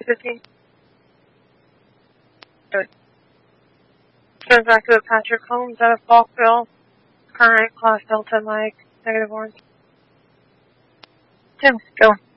215. Good. Goes back to Patrick Holmes out of Falkville. Current Class Delta Mike, -1. Tim, go.